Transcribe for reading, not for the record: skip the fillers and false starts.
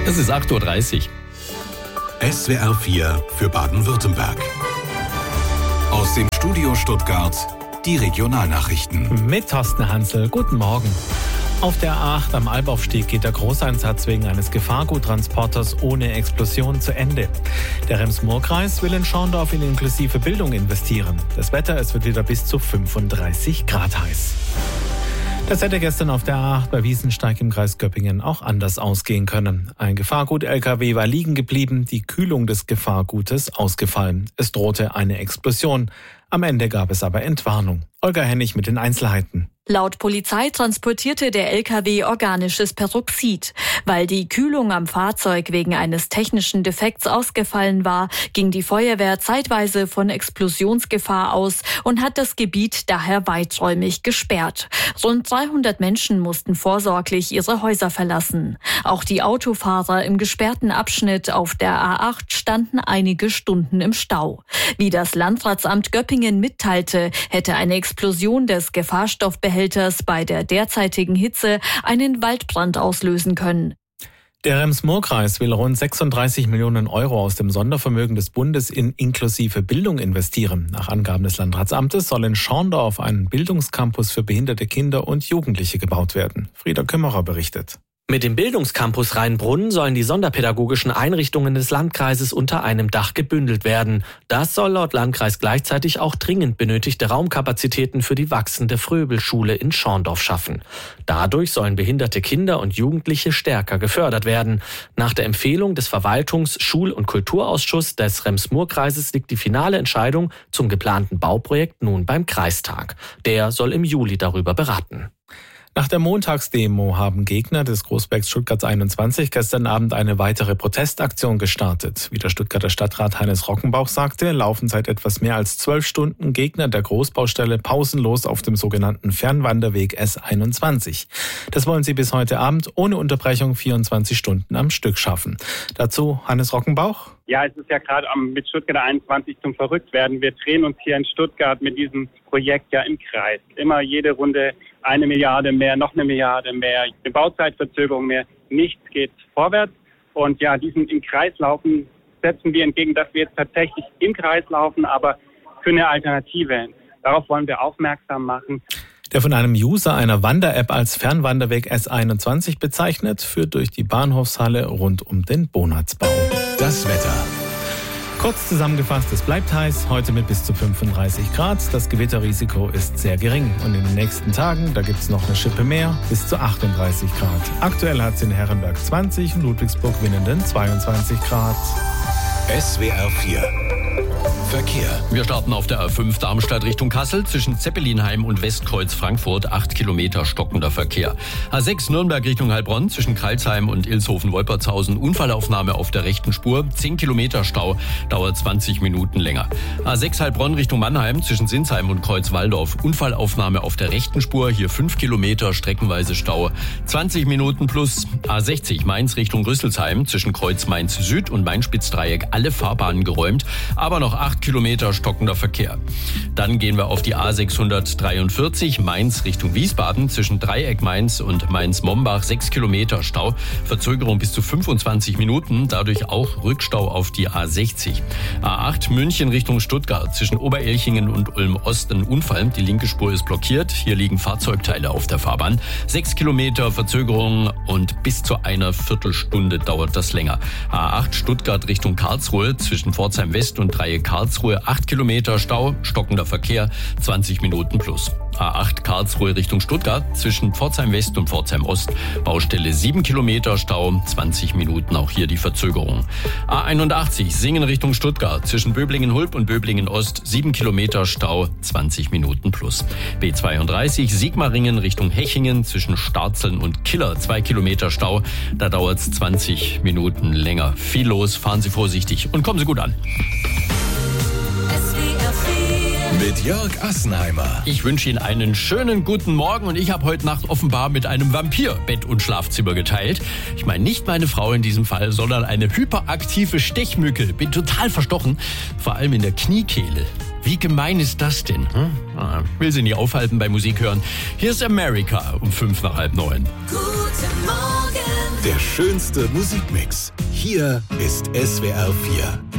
Es ist 8.30 Uhr. SWR 4 für Baden-Württemberg. Aus dem Studio Stuttgart die Regionalnachrichten. Mit Thorsten Hansel, guten Morgen. Auf der A8 am Albaufstieg geht der Großeinsatz wegen eines Gefahrguttransporters ohne Explosion zu Ende. Der Rems-Murr-Kreis will in Schorndorf in inklusive Bildung investieren. Das Wetter, es wird wieder bis zu 35 Grad heiß. Das hätte gestern auf der A8 bei Wiesensteig im Kreis Göppingen auch anders ausgehen können. Ein Gefahrgut-LKW war liegen geblieben, die Kühlung des Gefahrgutes ausgefallen. Es drohte eine Explosion. Am Ende gab es aber Entwarnung. Olga Hennig mit den Einzelheiten. Laut Polizei transportierte der LKW organisches Peroxid. Weil die Kühlung am Fahrzeug wegen eines technischen Defekts ausgefallen war, ging die Feuerwehr zeitweise von Explosionsgefahr aus und hat das Gebiet daher weiträumig gesperrt. Rund 300 Menschen mussten vorsorglich ihre Häuser verlassen. Auch die Autofahrer im gesperrten Abschnitt auf der A8 standen einige Stunden im Stau. Wie das Landratsamt Göppingen mitteilte, hätte eine Explosion des Gefahrstoffbehälters bei der derzeitigen Hitze einen Waldbrand auslösen können. Der Rems-Murr-Kreis will rund 36 Millionen Euro aus dem Sondervermögen des Bundes in inklusive Bildung investieren. Nach Angaben des Landratsamtes soll in Schorndorf ein Bildungscampus für behinderte Kinder und Jugendliche gebaut werden. Frieda Kümmerer berichtet. Mit dem Bildungscampus Rheinbrunn sollen die sonderpädagogischen Einrichtungen des Landkreises unter einem Dach gebündelt werden. Das soll laut Landkreis gleichzeitig auch dringend benötigte Raumkapazitäten für die wachsende Fröbelschule in Schorndorf schaffen. Dadurch sollen behinderte Kinder und Jugendliche stärker gefördert werden. Nach der Empfehlung des Verwaltungs-, Schul- und Kulturausschusses des Rems-Murr-Kreises liegt die finale Entscheidung zum geplanten Bauprojekt nun beim Kreistag. Der soll im Juli darüber beraten. Nach der Montagsdemo haben Gegner des Großprojekts Stuttgart 21 gestern Abend eine weitere Protestaktion gestartet. Wie der Stuttgarter Stadtrat Hannes Rockenbauch sagte, laufen seit etwas mehr als 12 Stunden Gegner der Großbaustelle pausenlos auf dem sogenannten Fernwanderweg S21. Das wollen sie bis heute Abend ohne Unterbrechung 24 Stunden am Stück schaffen. Dazu Hannes Rockenbauch. Ja, es ist ja gerade mit Stuttgart 21 zum Verrücktwerden. Wir drehen uns hier in Stuttgart mit diesem Projekt ja im Kreis. Immer jede Runde 1 Milliarde mehr, noch 1 Milliarde mehr, eine Bauzeitverzögerung mehr. Nichts geht vorwärts. Und ja, diesen im Kreis laufen setzen wir entgegen, dass wir jetzt tatsächlich im Kreis laufen, aber für eine Alternative. Darauf wollen wir aufmerksam machen. Der von einem User einer Wander-App als Fernwanderweg S21 bezeichnet, führt durch die Bahnhofshalle rund um den Bonatzbau. Das Wetter. Kurz zusammengefasst, es bleibt heiß, heute mit bis zu 35 Grad. Das Gewitterrisiko ist sehr gering. Und in den nächsten Tagen, da gibt es noch eine Schippe mehr, bis zu 38 Grad. Aktuell hat es in Herrenberg 20 und Ludwigsburg-Winnenden 22 Grad. SWR 4 Verkehr. Wir starten auf der A5 Darmstadt Richtung Kassel zwischen Zeppelinheim und Westkreuz Frankfurt. 8 Kilometer stockender Verkehr. A6 Nürnberg Richtung Heilbronn zwischen Kreilsheim und Ilshofen-Wolpertshausen. Unfallaufnahme auf der rechten Spur. 10 Kilometer Stau, dauert 20 Minuten länger. A6 Heilbronn Richtung Mannheim zwischen Sinsheim und Kreuzwaldorf. Unfallaufnahme auf der rechten Spur. Hier 5 Kilometer streckenweise Stau. 20 Minuten plus. A60 Mainz Richtung Rüsselsheim zwischen Kreuz Mainz Süd und Main-Spitz-Dreieck. Alle Fahrbahnen geräumt, aber noch 8 Kilometer stockender Verkehr. Dann gehen wir auf die A643 Mainz Richtung Wiesbaden zwischen Dreieck Mainz und Mainz-Mombach. 6 Kilometer Stau, Verzögerung bis zu 25 Minuten, dadurch auch Rückstau auf die A60. A8 München Richtung Stuttgart zwischen Oberelchingen und Ulm-Ost ein Unfall. Die linke Spur ist blockiert, hier liegen Fahrzeugteile auf der Fahrbahn. 6 Kilometer Verzögerung und bis zu einer Viertelstunde dauert das länger. A8 Stuttgart Richtung Karlsruhe zwischen Pforzheim West und Dreieck Karlsruhe 8 Kilometer Stau, stockender Verkehr, 20 Minuten plus. A8 Karlsruhe Richtung Stuttgart zwischen Pforzheim West und Pforzheim Ost. Baustelle 7 Kilometer Stau, 20 Minuten auch hier die Verzögerung. A81 Singen Richtung Stuttgart zwischen Böblingen-Hulb und Böblingen-Ost. 7 Kilometer Stau, 20 Minuten plus. B32 Sigmaringen Richtung Hechingen zwischen Starzeln und Killer. 2 Kilometer Stau, da dauert es 20 Minuten länger. Viel los, fahren Sie vorsichtig und kommen Sie gut an. Mit Jörg Assenheimer. Ich wünsche Ihnen einen schönen guten Morgen und ich habe heute Nacht offenbar mit einem Vampir Bett und Schlafzimmer geteilt. Ich meine nicht meine Frau in diesem Fall, sondern eine hyperaktive Stechmücke. Bin total verstochen, vor allem in der Kniekehle. Wie gemein ist das denn? Will Sie nicht aufhalten bei Musik hören. Hier ist America um 8:55. Guten Morgen. Der schönste Musikmix. Hier ist SWR 4.